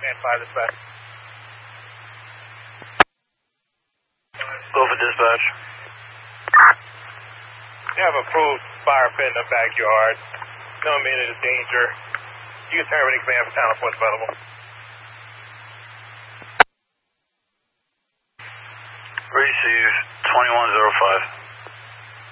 Command 5 dispatch. Go for dispatch. You have approved fire pit in the backyard. No immediate danger. You can terminate command for town reports available. Receive 2105.